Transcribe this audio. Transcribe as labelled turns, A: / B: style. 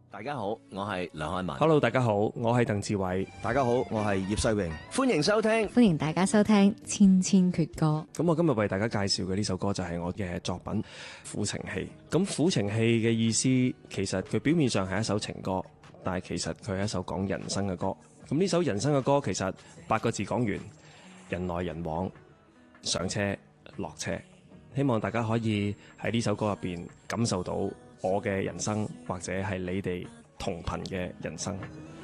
A: 大家好，我係梁漢文。
B: Hello， 大家好，我係鄧志偉。
C: 大家好，我係葉世榮。
A: 歡迎收聽，
D: 歡迎大家收聽《千千闕歌》。
B: 咁我今日為大家介紹嘅呢首歌就係我嘅作品《苦情戲》。咁《苦情戲》嘅意思，其實佢表面上係一首情歌，但係其實佢係一首講人生嘅歌。咁呢首人生嘅歌，其實8個字講完：人來人往，上車落車。希望大家可以喺呢首歌入邊感受到我嘅人生，或者係你哋同頻嘅人生。